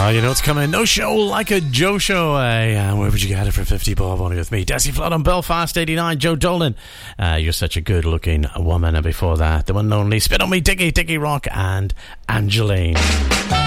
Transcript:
Oh, you know what's coming? No show like a Joe show. Where would you get it for 50 bob? Only with me. Desi Flood on Belfast 89. Joe Dolan. You're such a good looking woman. And before that, the one and only Spit on Me, Diggy Rock and Angeline.